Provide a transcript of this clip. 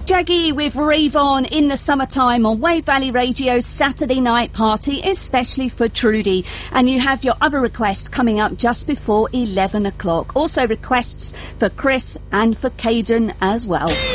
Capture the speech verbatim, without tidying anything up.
Jaggy with Rave On in the summertime on Wave Valley Radio's Saturday night party, especially for Trudy. And you have your other request coming up just before eleven o'clock. Also requests for Chris and for Caden as well.